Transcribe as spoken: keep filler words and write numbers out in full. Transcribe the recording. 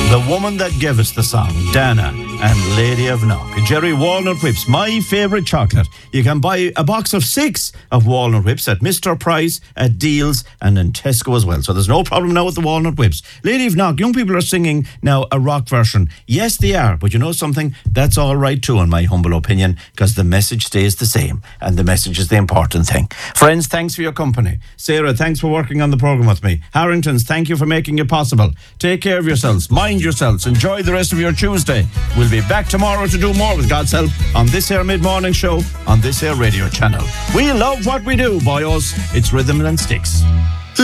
The woman that gave us the song, Dana and Lady of Knock. Jerry Walnut Whips, my favourite chocolate. You can buy a box of six of Walnut Whips at Mister Price, at Deals, and in Tesco as well. So there's no problem now with the Walnut Whips. Lady of Knock, young people are singing now a rock version. Yes, they are, but you know something? That's all right too, in my humble opinion, because the message stays the same, and the message is the important thing. Friends, thanks for your company. Sarah, thanks for working on the programme with me. Harringtons, thank you for making it possible. Take care of yourselves. Mind yourselves. Enjoy the rest of your Tuesday. We'll be back tomorrow to do more with God's help on this here mid-morning show on this here radio channel. We love what we do, boyos. It's Rhythm and Sticks.